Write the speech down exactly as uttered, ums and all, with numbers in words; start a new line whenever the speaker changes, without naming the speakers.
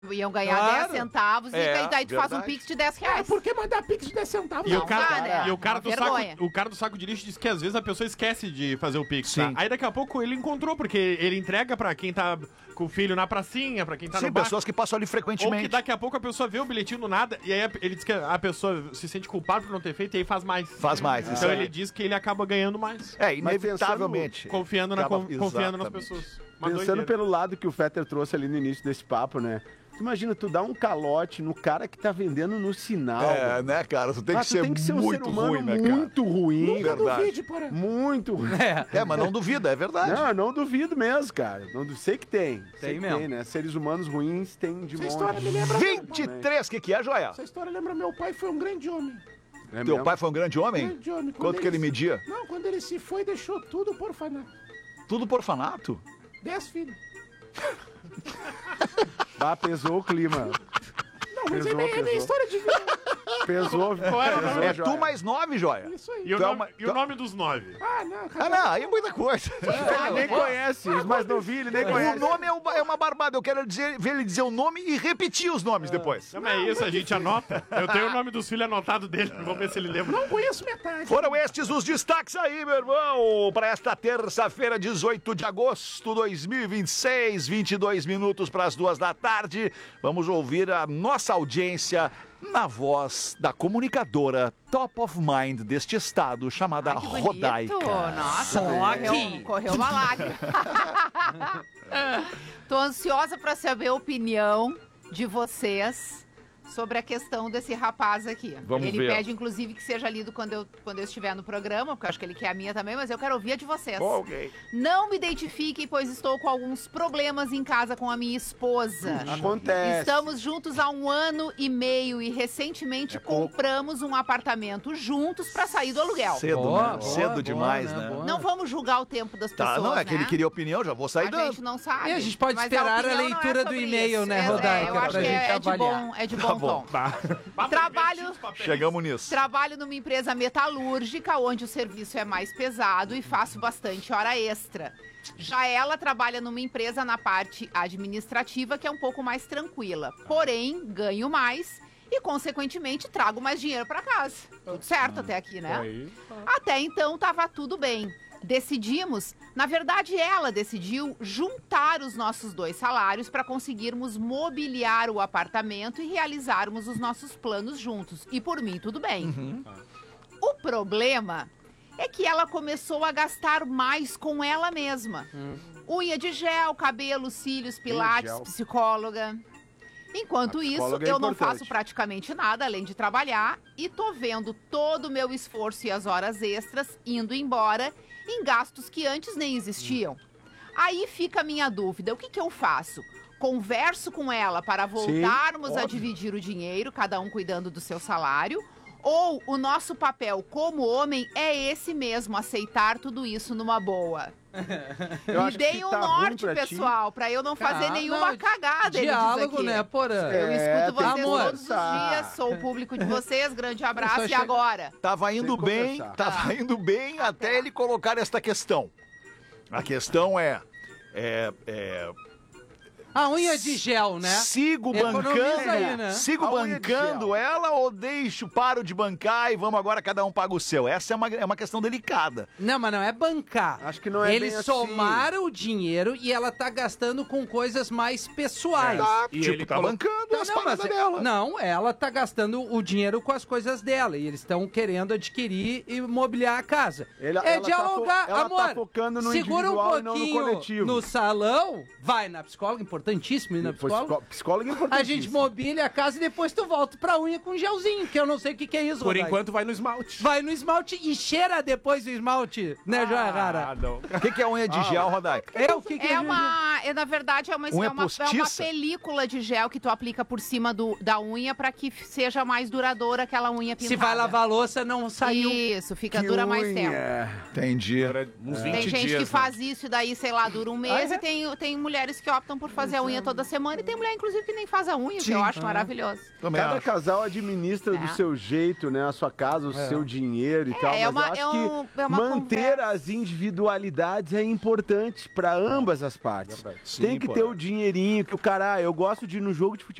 Iam ganhar
Claro.
dez centavos
É,
e daí tu
verdade.
faz um pix de dez reais.
Ah, por que mandar pix de dez centavos?
E,
Não,
o cara,
dá, né?
e o, cara
Uma
do
vergonha.
saco, o cara do saco de lixo diz que às vezes a pessoa esquece de fazer o Pix,
Sim.
tá? Aí daqui a pouco ele encontrou, porque ele entrega pra quem tá com o filho na pracinha, pra quem tá
Sim,
no bar.
pessoas que passam ali
Ou que
frequentemente.
daqui a pouco a pessoa vê o bilhetinho do nada e aí ele diz que a pessoa se sente culpada por não ter feito e aí faz mais.
Faz mais, isso
Então
aí.
ele diz que ele acaba ganhando mais.
É, inevitavelmente.
Confiando, na,
Acaba-
con- confiando nas
exatamente.
pessoas. Uma
Pensando
doideira.
pelo lado que o Fetter trouxe ali no início desse papo, né? Tu imagina, tu dá um calote no cara que tá vendendo no sinal.
É,
velho.
né, cara? Tu tem
Ah,
que
tu
ser
tem que ser um
muito
ser humano
ruim, né, cara?
muito ruim.
Nunca Verdade. duvide,
porra. Muito ruim.
É, mas não duvida, é verdade.
Não, eu não duvido mesmo, cara. Não du- sei que tem. Sei
Tem
que
mesmo.
tem, né? Seres humanos ruins tem de
Essa
monte.
história me lembra...
vinte e três, o que, que é, Joia?
Essa história lembra meu pai, foi um grande homem.
É
Teu
mesmo?
pai foi um grande homem?
Grande homem.
Quanto que ele media?
Não, quando ele se foi, deixou tudo por orfanato.
Tudo por orfanato?
Dez filhos.
Ah, pesou o clima.
Não, mas
Pesou,
é minha, é minha
pesou.
história de vida.
Pesou.
Qual era o nome?
pesou,
É
Joia.
tu mais nove, Joia?
Isso aí.
E o,
Tu é
nome,
uma-
e o nome dos nove?
Ah, não,
Ah,
cara.
não, aí é muita coisa.
Ele nem conhece. Os mais novinhos, ele nem
O
conhece.
nome é, uma- é uma barbada. Eu quero dizer, ver ele dizer o nome e repetir os nomes depois.
Não, mas é isso, a gente anota. Eu tenho o nome dos filhos anotado dele. Vamos ver se ele lembra.
Não conheço metade.
Foram estes os destaques aí, meu irmão, para esta terça-feira, dezoito de agosto de dois mil e vinte e seis, vinte e dois minutos para as duas da tarde. Vamos ouvir a nossa audiência na voz da comunicadora top of mind deste estado, chamada
Ai, que bonito.
Rodaica.
Nossa,
Só
correu,
aqui.
correu uma lágrima. Tô ansiosa pra saber a opinião de vocês sobre a questão desse rapaz aqui.
Vamos
ele
ver.
pede, inclusive, que seja lido quando eu, quando eu estiver no programa, porque eu acho que ele quer a minha também, mas eu quero ouvir a de vocês.
Ok.
Não me identifiquem, pois estou com alguns problemas em casa com a minha esposa.
Acontece.
Estamos juntos há um ano e meio e recentemente compramos um apartamento juntos pra sair do aluguel.
Cedo,
Boa,
né?
boa,
Cedo
boa,
demais,
né?
né?
Boa.
Não vamos julgar o tempo das
Tá,
pessoas,
não, é que
né?
ele queria opinião, já vou sair
A
dando.
gente não sabe.
E a gente pode
Mas
esperar a
opinião não é
leitura do
sobre
e-mail,
isso.
né,
É,
Rodaica,
eu acho
pra
que
gente
é, é de
avaliar.
bom, é de
Tá
bom,
bom.
tom. Trabalho,
Chegamos nisso.
trabalho numa empresa metalúrgica, onde o serviço é mais pesado e faço bastante hora extra. Já ela trabalha numa empresa na parte administrativa, que é um pouco mais tranquila. Porém, ganho mais e, consequentemente, trago mais dinheiro para casa. Tudo certo até aqui, né? Até então, tava tudo bem. Decidimos, na verdade ela decidiu juntar os nossos dois salários para conseguirmos mobiliar o apartamento e realizarmos os nossos planos juntos. E por mim, tudo bem. O problema é que ela começou a gastar mais com ela mesma. Unha de gel, cabelo, cílios, pilates,
gel.
psicóloga. Enquanto
A
isso,
psicóloga é
eu não
importante.
faço praticamente nada além de trabalhar e tô vendo todo o meu esforço e as horas extras indo embora em gastos que antes nem existiam. Aí fica a minha dúvida, o que que eu faço? Converso com ela para voltarmos a dividir o dinheiro, cada um cuidando do seu salário, ou o nosso papel como homem é esse mesmo, aceitar tudo isso numa boa?
Eu
Me
acho
deem
que
um
tá ruim
norte,
pra ti.
pessoal, pra eu não fazer
Tá,
nenhuma
não,
cagada. ele diz
Diálogo,
aqui.
né, Porã?
Eu
É,
escuto
tem
vocês
que
amor.
todos os
conversar.
dias, sou o público de vocês, grande abraço
só
e
chega-
agora?
Tava indo
que
bem,
conversar.
tava indo bem até ele colocar esta questão. A questão é, é, é
A unha de gel, né?
sigo
Economiza
bancando,
aí, né?
sigo
A unha de
bancando
gel.
ela ou deixo, paro de bancar e vamos agora cada um paga o seu. Essa é uma, é uma questão delicada.
Não, mas não é bancar.
Acho que não é
Eles
bem assim.
somaram o dinheiro e ela tá gastando com coisas mais pessoais.
Tá,
E
tipo,
ele
tá
colo-
bancando
Não,
as
não,
paradas
mas-
dela.
Não, ela tá gastando o dinheiro com as coisas dela e eles estão querendo adquirir e mobiliar a casa.
Ele-
é
ela tá
dialogar,
fo- ela
amor.
tá focando no
segura um
individual e não no
pouquinho
coletivo.
no salão, vai na psicóloga, importantíssimo ir na
Pois,
psicóloga.
psicó- Psicólogo é importante.
A gente mobília a casa e depois tu volta pra unha com gelzinho, que eu não sei o que, que é isso,
Por
Rodaica.
enquanto vai no esmalte.
Vai no esmalte e cheira depois do esmalte, né, Joia
Ah,
Rara?
não.
O que, que é unha de gel, Rodaica?
É o que, que
É
a
uma, é, na verdade, é uma,
Unha
é uma, é uma
postiça?
película de gel que tu aplica por cima do, da unha pra que f- seja mais duradoura aquela unha pintada.
Se vai lavar a louça, não saiu.
Isso, fica,
Que
dura mais
unha.
tempo.
Entendi.
Era uns vinte
Tem gente
dias.
que faz isso e daí, sei lá, dura um mês
Ah, é?
e tem, tem mulheres que optam por fazer fazer a unha toda semana e tem mulher, inclusive, que nem faz a unha, que
Sim.
eu acho
Ah.
maravilhoso.
Também
Cada
acho.
casal administra
É.
do seu jeito, né? A sua casa, o
É.
seu dinheiro e
É,
tal.
é
Mas
uma-
eu acho
é um-
que
é uma
manter
conversa.
as individualidades é importante para ambas as partes.
Sim,
Tem que
pô.
ter o dinheirinho que o cara, ah, eu gosto de ir no jogo de futebol.